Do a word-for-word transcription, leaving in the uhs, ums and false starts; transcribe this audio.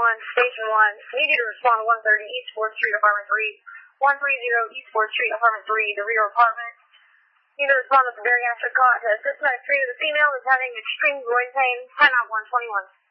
one, Station one. Need you to respond to one thirty East fourth Street, Apartment three. one thirty East fourth Street, Apartment three, the rear apartment. Need to respond with a bariatric contest. This medic three with a female is having extreme groin pain. Time out one twenty-one.